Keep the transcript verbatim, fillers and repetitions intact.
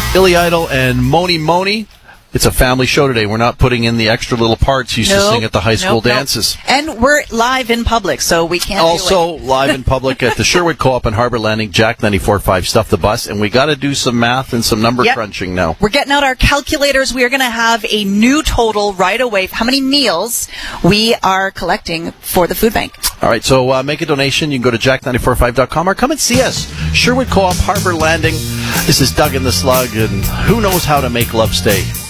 Billy Idol and Moni Moni. It's a family show today. We're not putting in the extra little parts you used nope, to sing at the high school nope, dances. Nope. And we're live in public, so we can't Also do it. live in public at the Sherwood Co-op in Harbor Landing, Jack ninety-four point five, Stuff the Bus. And we got to do some math and some number yep. crunching now. We're getting out our calculators. We are going to have a new total right away for how many meals we are collecting for the food bank. All right, so uh, make a donation. You can go to jack ninety-four point five dot com or come and see us. Sherwood Co-op, Harbor Landing. This is Doug and the Slug, and who knows how to make love stay.